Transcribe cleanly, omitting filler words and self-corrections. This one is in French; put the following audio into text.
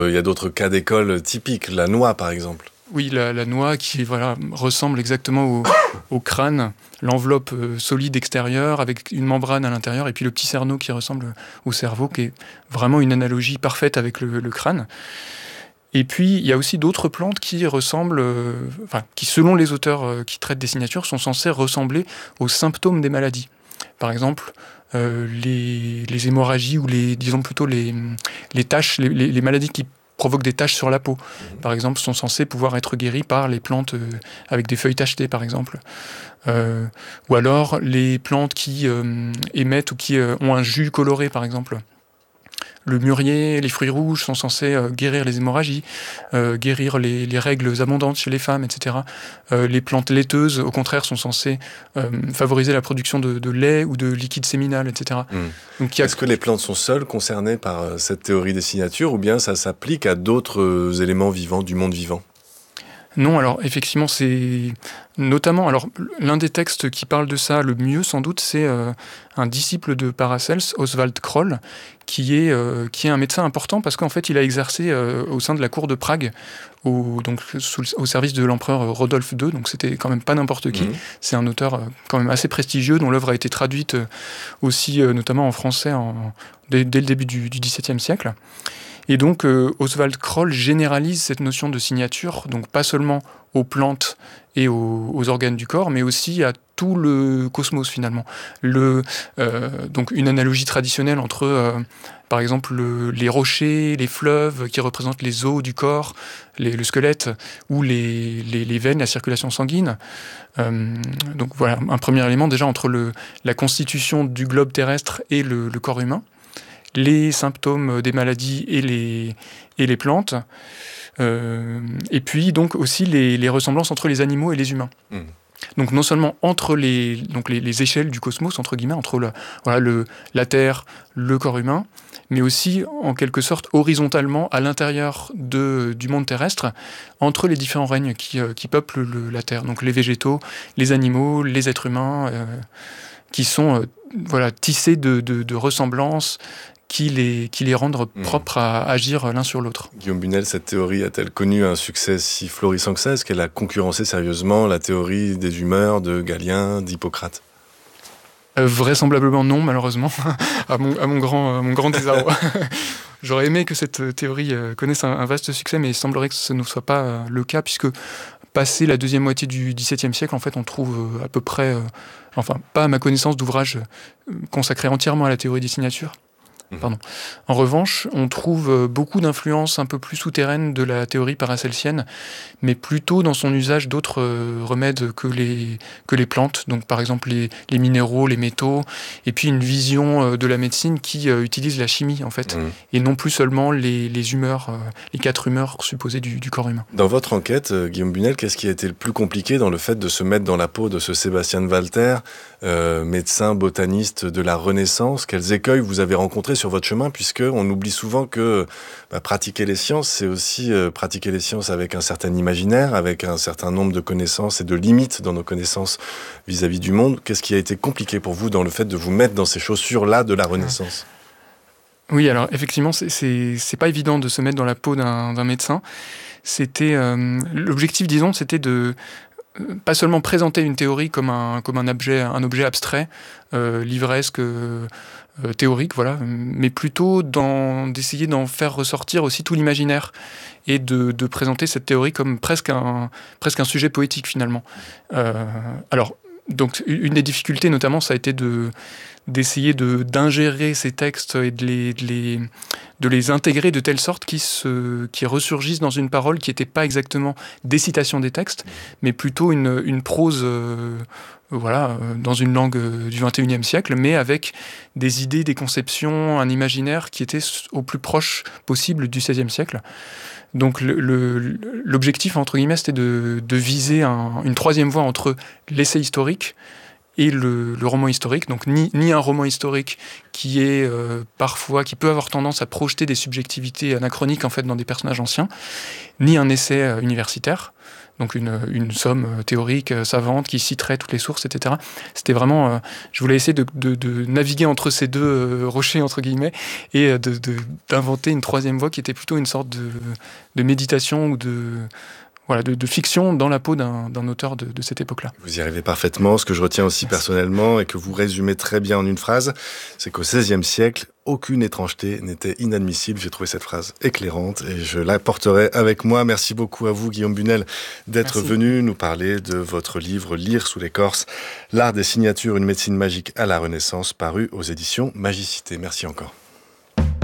Il y a d'autres cas d'école typiques, la noix par exemple. Oui, la noix qui ressemble exactement au crâne, l'enveloppe solide extérieure avec une membrane à l'intérieur, et puis le petit cerneau qui ressemble au cerveau, qui est vraiment une analogie parfaite avec le crâne. Et puis, il y a aussi d'autres plantes qui ressemblent, qui selon les auteurs qui traitent des signatures, sont censées ressembler aux symptômes des maladies. Par exemple, les hémorragies ou disons plutôt les taches, les maladies qui provoquent des taches sur la peau, par exemple, sont censées pouvoir être guéries par les plantes avec des feuilles tachetées, par exemple. Ou alors les plantes qui émettent ou qui ont un jus coloré, par exemple. Le mûrier, les fruits rouges sont censés guérir les hémorragies, guérir les règles abondantes chez les femmes, etc. Les plantes laiteuses, au contraire, sont censées favoriser la production de lait ou de liquide séminal, etc. Donc, Est-ce que les plantes sont seules concernées par cette théorie des signatures, ou bien ça s'applique à d'autres éléments vivants, du monde vivant ? Non, alors effectivement, c'est notamment, alors l'un des textes qui parle de ça le mieux sans doute, c'est un disciple de Paracels, Oswald Kroll, qui est un médecin important parce qu'en fait il a exercé au sein de la cour de Prague, au service de l'empereur Rodolphe II, donc c'était quand même pas n'importe qui. C'est un auteur quand même assez prestigieux dont l'œuvre a été traduite aussi notamment en français dès le début du XVIIe siècle. Et donc, Oswald Kroll généralise cette notion de signature, donc pas seulement aux plantes et aux organes du corps, mais aussi à tout le cosmos finalement. Donc une analogie traditionnelle entre, par exemple, les rochers, les fleuves qui représentent les os du corps, le squelette, ou les veines, la circulation sanguine. Donc voilà, un premier élément déjà entre la constitution du globe terrestre et le corps humain. Les symptômes des maladies et les plantes, et puis donc aussi les ressemblances entre les animaux et les humains. Donc non seulement entre les échelles du cosmos, entre guillemets, entre la Terre, le corps humain, mais aussi en quelque sorte horizontalement à l'intérieur du monde terrestre, entre les différents règnes qui peuplent la Terre. Donc les végétaux, les animaux, les êtres humains, qui sont tissés de ressemblances, qui les rendent propres à agir l'un sur l'autre. Guillaume Bunel, cette théorie a-t-elle connu un succès si florissant que ça ? Est-ce qu'elle a concurrencé sérieusement la théorie des humeurs de Galien, d'Hippocrate ? Vraisemblablement non, malheureusement, à mon grand désarroi. J'aurais aimé que cette théorie connaisse un vaste succès, mais il semblerait que ce ne soit pas le cas, puisque passé la deuxième moitié du XVIIe siècle, en fait, on trouve à peu près, pas à ma connaissance, d'ouvrages consacrés entièrement à la théorie des signatures. Pardon. En revanche, on trouve beaucoup d'influences un peu plus souterraines de la théorie paracelsienne, mais plutôt dans son usage d'autres remèdes que les plantes, donc par exemple les minéraux, les métaux, et puis une vision de la médecine qui utilise la chimie en fait, et non plus seulement les humeurs, les 4 humeurs supposées du corps humain. Dans votre enquête, Guillaume Bunel, qu'est-ce qui a été le plus compliqué dans le fait de se mettre dans la peau de ce Sébastien de Walter, médecin, botaniste de la Renaissance ? Quels écueils vous avez rencontrés sur votre chemin, puisqu'on oublie souvent que pratiquer les sciences, c'est aussi pratiquer les sciences avec un certain imaginaire, avec un certain nombre de connaissances et de limites dans nos connaissances vis-à-vis du monde. Qu'est-ce qui a été compliqué pour vous dans le fait de vous mettre dans ces chaussures-là de la Renaissance ? Oui, alors effectivement, c'est pas évident de se mettre dans la peau d'un médecin. L'objectif, disons, c'était de pas seulement présenter une théorie comme un objet abstrait, livresque, théorique, voilà, mais plutôt d'essayer d'en faire ressortir aussi tout l'imaginaire et de présenter cette théorie comme presque un sujet poétique finalement. Alors, donc une des difficultés notamment, ça a été d'essayer d'ingérer ces textes et de les intégrer de telle sorte qu'ils ressurgissent dans une parole qui n'était pas exactement des citations des textes, mais plutôt une prose dans une langue du XXIe siècle, mais avec des idées, des conceptions, un imaginaire qui était au plus proche possible du XVIe siècle. Donc l'objectif, entre guillemets, c'était de viser une troisième voie entre l'essai historique et le roman historique, donc ni un roman historique qui peut avoir tendance à projeter des subjectivités anachroniques en fait dans des personnages anciens, ni un essai universitaire. donc une somme théorique savante qui citerait toutes les sources, etc. C'était vraiment, je voulais essayer de naviguer entre ces deux rochers, entre guillemets, et d'inventer une troisième voie qui était plutôt une sorte de méditation ou de fiction dans la peau d'un auteur de cette époque-là. Vous y arrivez parfaitement. Ce que je retiens aussi personnellement et que vous résumez très bien en une phrase, c'est qu'au XVIe siècle, aucune étrangeté n'était inadmissible. J'ai trouvé cette phrase éclairante et je la porterai avec moi. Merci beaucoup à vous, Guillaume Bunel, d'être venu nous parler de votre livre « Lire sous l'écorce, l'art des signatures, une médecine magique à la Renaissance », paru aux éditions Magicité. Merci encore.